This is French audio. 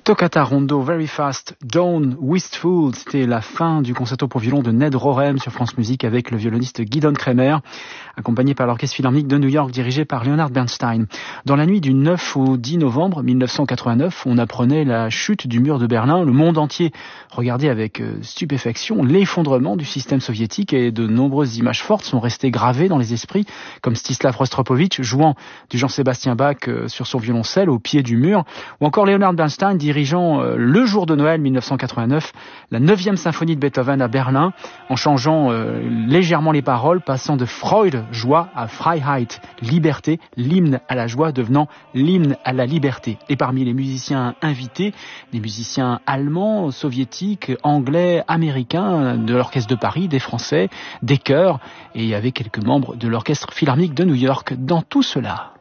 Toccata Rondo Very Fast, Dawn Wistful, c'était la fin du concerto pour violon de Ned Rorem sur France Musique avec le violoniste Gidon Kremer, accompagné par l'Orchestre Philharmonique de New York dirigé par Leonard Bernstein. Dans la nuit du 9 au 10 novembre 1989, on apprenait la chute du mur de Berlin. Le monde entier regardait avec stupéfaction l'effondrement du système soviétique et de nombreuses images fortes sont restées gravées dans les esprits, comme Stislav Rostropovitch jouant du Jean-Sébastien Bach sur son violoncelle au pied du mur, ou encore Leonard Bernstein dirigeant le jour de Noël 1989 la 9e symphonie de Beethoven à Berlin en changeant légèrement les paroles, passant de Freude, joie, à Freiheit, liberté, l'hymne à la joie devenant l'hymne à la liberté. Et parmi les musiciens invités, des musiciens allemands, soviétiques, anglais, américains, de l'Orchestre de Paris, des Français, des chœurs, et il y avait quelques membres de l'Orchestre Philharmonique de New York dans tout cela.